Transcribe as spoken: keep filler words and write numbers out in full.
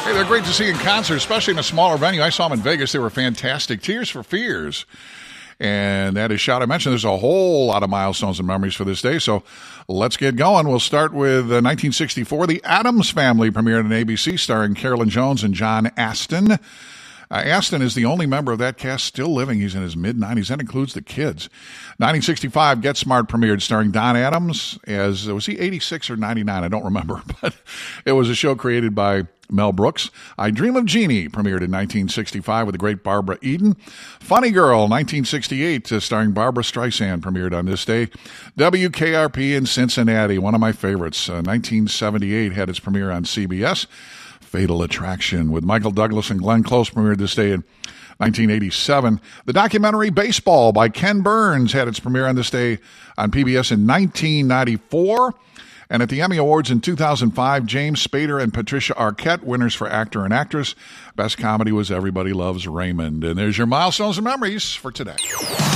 Hey, they're great to see in concert, especially in a smaller venue. I saw them in Vegas. They were fantastic. Tears for Fears. And that is Shout. I mentioned there's a whole lot of milestones and memories for this day, so let's get going. We'll start with uh, nineteen sixty-four. The Addams Family premiered on A B C, starring Carolyn Jones and John Astin. Uh, Astin is the only member of that cast still living. He's in his mid-nineties. That includes the kids. nineteen sixty-five, Get Smart premiered, starring Don Adams as, was he eighty-six or ninety-nine? I don't remember, but it was a show created by Mel Brooks. I Dream of Jeannie premiered in nineteen sixty-five with the great Barbara Eden. Funny Girl, nineteen sixty-eight, uh, starring Barbara Streisand, premiered on this day. W K R P in Cincinnati, one of my favorites. Uh, nineteen seventy-eight had its premiere on C B S. Fatal Attraction with Michael Douglas and Glenn Close premiered this day in nineteen eighty-seven. The documentary Baseball by Ken Burns had its premiere on this day on P B S in nineteen ninety-four. And at the Emmy Awards in two thousand five, James Spader and Patricia Arquette, winners for actor and actress. Best comedy was Everybody Loves Raymond. And there's your milestones and memories for today.